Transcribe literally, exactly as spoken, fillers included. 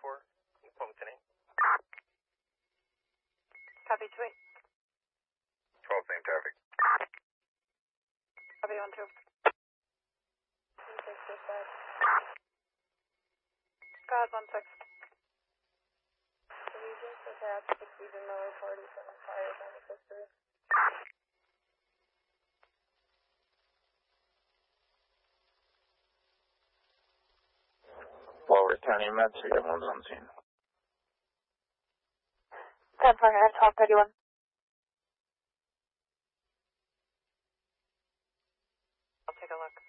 four. Wilmington eight. Copy two eight. twelve, same traffic. Copy one two. God one six. Allegiance attached to Stephen Miller forty-seven fires on the history. Florida County Mets, everyone's on scene. ten four, twelve thirty-one. I'll take a look.